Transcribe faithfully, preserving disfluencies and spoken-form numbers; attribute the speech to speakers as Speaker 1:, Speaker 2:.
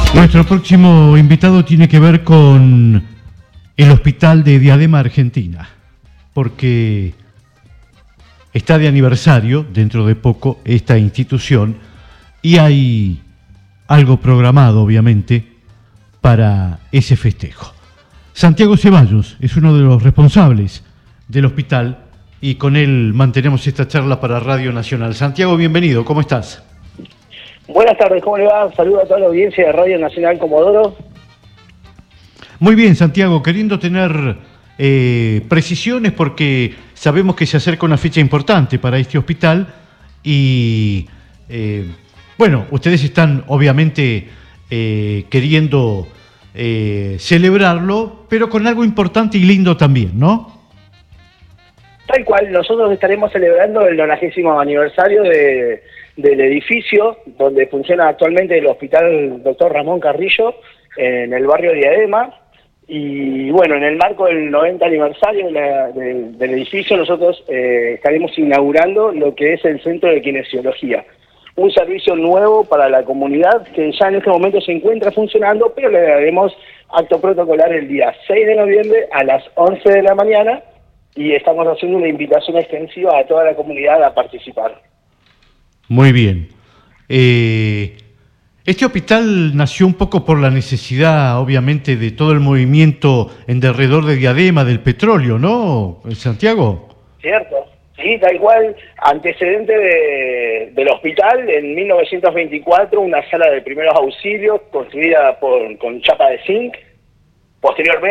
Speaker 1: Nuestro próximo invitado tiene que ver con el Hospital de Diadema Argentina, porque está de aniversario, dentro de poco, esta institución, y hay algo programado, obviamente, para ese festejo. Santiago Ceballos es uno de los responsables del hospital y con él mantenemos esta charla para Radio Nacional. Santiago, bienvenido, ¿cómo estás?
Speaker 2: Buenas tardes, ¿cómo le va? Saludos a toda la audiencia de Radio Nacional Comodoro.
Speaker 1: Muy bien, Santiago, queriendo tener eh, precisiones porque sabemos que se acerca una fecha importante para este hospital y, eh, bueno, ustedes están obviamente eh, queriendo eh, celebrarlo, pero con algo importante y lindo también, ¿no?
Speaker 2: Tal cual, nosotros estaremos celebrando el nonagésimo aniversario de, del edificio donde funciona actualmente el Hospital Doctor Ramón Carrillo en el barrio Diadema. Y bueno, en el marco del noventa aniversario de la, de, del edificio nosotros eh, estaremos inaugurando lo que es el Centro de Kinesiología. Un servicio nuevo para la comunidad que ya en este momento se encuentra funcionando, pero le daremos acto protocolar el día seis de noviembre a las once de la mañana. Y estamos haciendo una invitación extensiva a toda la comunidad a participar.
Speaker 1: Muy bien. Eh, este hospital nació un poco por la necesidad, obviamente, de todo el movimiento en derredor de Diadema, del petróleo, ¿no, Santiago?
Speaker 2: Cierto, sí, tal cual. Antecedente de, del hospital, en mil novecientos veinticuatro, una sala de primeros auxilios construida por, con chapa de zinc. Posteriormente,